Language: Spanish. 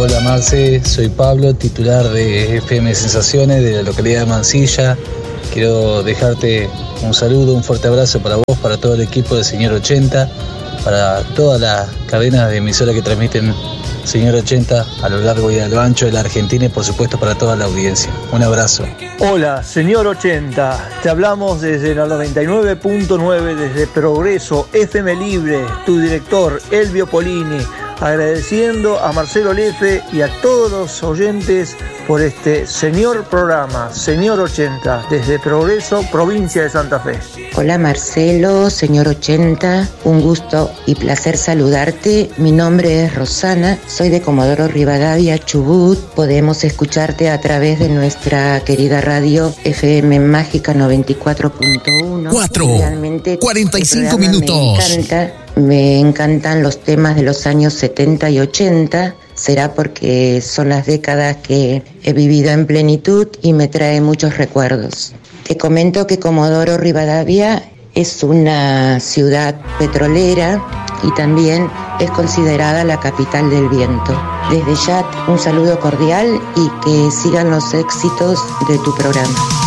Hola Marce, soy Pablo, titular de FM Sensaciones de la localidad de Mansilla. Quiero dejarte un saludo, un fuerte abrazo para vos, para todo el equipo de Señor 80, para todas las cadenas de emisoras que transmiten Señor 80 a lo largo y a lo ancho de la Argentina y por supuesto para toda la audiencia. Un abrazo. Hola, Señor 80, te hablamos desde la 99.9, desde Progreso, FM Libre, tu director Elvio Polini, agradeciendo a Marcelo Lefe y a todos los oyentes por este señor programa, Señor 80, desde Progreso, provincia de Santa Fe. Hola Marcelo, Señor 80, un gusto y placer saludarte. Mi nombre es Rosana, soy de Comodoro Rivadavia, Chubut. Podemos escucharte a través de nuestra querida radio FM Mágica 94.1. 45 minutos. Me encantan los temas de los años 70 y 80. Será porque son las décadas que he vivido en plenitud y me trae muchos recuerdos. Te comento que Comodoro Rivadavia es una ciudad petrolera y también es considerada la capital del viento. Desde ya un saludo cordial y que sigan los éxitos de tu programa.